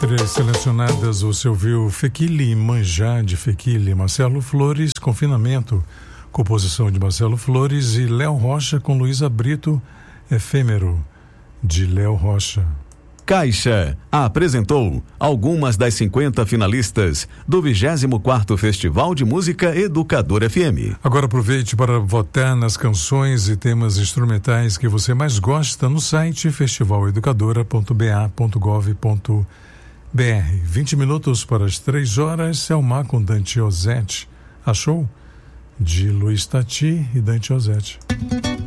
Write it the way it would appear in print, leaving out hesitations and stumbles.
Entre as selecionadas, você ouviu Fekili, Manjá de Fekili, Marcelo Flores, Confinamento, composição de Marcelo Flores, e Léo Rocha com Luísa Brito, Efêmero, de Léo Rocha. Caixa apresentou algumas das 50 finalistas do 24º Festival de Música Educadora FM. Agora aproveite para votar nas canções e temas instrumentais que você mais gosta no site festivaleducadora.ba.gov.br. 20 minutos para as 3 horas, Selma com Dante Ozzetti. Achou? De Luiz Tati e Dante Ozzetti.